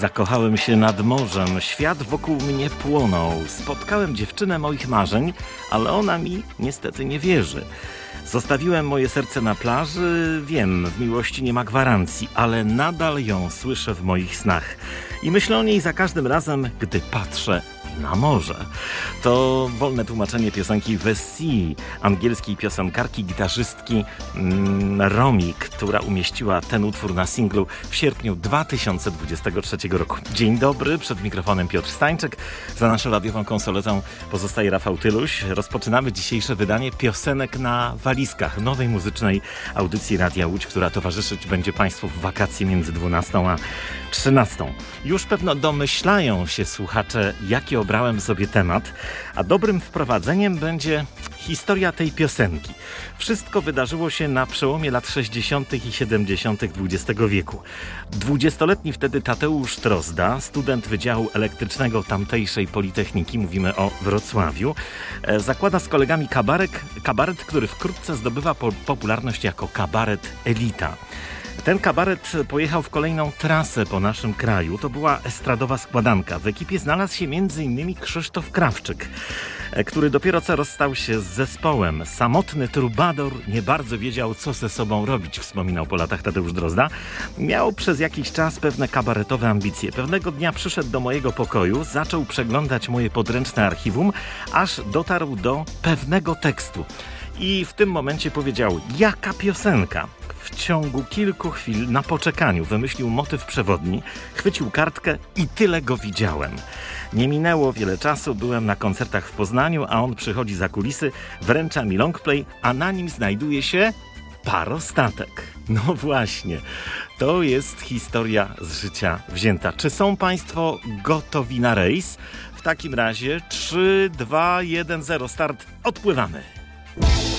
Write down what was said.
Zakochałem się nad morzem, świat wokół mnie płonął. Spotkałem dziewczynę moich marzeń, ale ona mi niestety nie wierzy. Zostawiłem moje serce na plaży, wiem, w miłości nie ma gwarancji, ale nadal ją słyszę w moich snach. I myślę o niej za każdym razem, gdy patrzę na morze. To wolne tłumaczenie piosenki The Sea, angielskiej piosenkarki, gitarzystki Romi, która umieściła ten utwór na singlu w sierpniu 2023 roku. Dzień dobry, przed mikrofonem Piotr Stańczyk. Za naszą radiową konsoletą pozostaje Rafał Tyluś. Rozpoczynamy dzisiejsze wydanie Piosenek na walizkach, nowej muzycznej audycji Radia Łódź, która towarzyszyć będzie Państwu w wakacje między 12 a 13. Już pewno domyślają się słuchacze, jaki obrałem sobie temat, a dobrym wprowadzeniem będzie historia tej piosenki. Wszystko wydarzyło się na przełomie lat 60. i 70. XX wieku. 20-letni wtedy Tadeusz Drozda, student Wydziału Elektrycznego tamtejszej Politechniki, mówimy o Wrocławiu, zakłada z kolegami kabaret, który wkrótce zdobywa popularność jako kabaret Elita. Ten kabaret pojechał w kolejną trasę po naszym kraju. To była estradowa składanka. W ekipie znalazł się m.in. Krzysztof Krawczyk, który dopiero co rozstał się z zespołem. Samotny trubador nie bardzo wiedział, co ze sobą robić, wspominał po latach Tadeusz Drozda. Miał przez jakiś czas pewne kabaretowe ambicje. Pewnego dnia przyszedł do mojego pokoju, zaczął przeglądać moje podręczne archiwum, aż dotarł do pewnego tekstu. I w tym momencie powiedział: jaka piosenka? W ciągu kilku chwil na poczekaniu wymyślił motyw przewodni, chwycił kartkę i tyle go widziałem. Nie minęło wiele czasu, byłem na koncertach w Poznaniu, a on przychodzi za kulisy, wręcza mi longplay, a na nim znajduje się parostatek. No właśnie, to jest historia z życia wzięta. Czy są Państwo gotowi na rejs? W takim razie 3, 2, 1, 0, start, odpływamy.